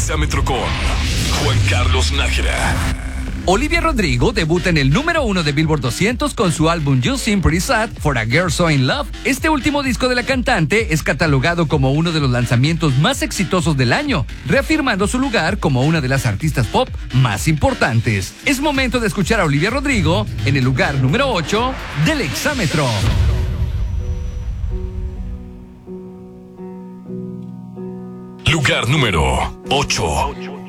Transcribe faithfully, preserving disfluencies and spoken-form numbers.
Exámetro con Juan Carlos Nájera. Olivia Rodrigo debuta en el número uno de Billboard doscientos con su álbum You Seem Pretty Sad for a Girl So in Love. Este último disco de la cantante es catalogado como uno de los lanzamientos más exitosos del año, reafirmando su lugar como una de las artistas pop más importantes. Es momento de escuchar a Olivia Rodrigo en el lugar número ocho del Exámetro. Lugar número ocho.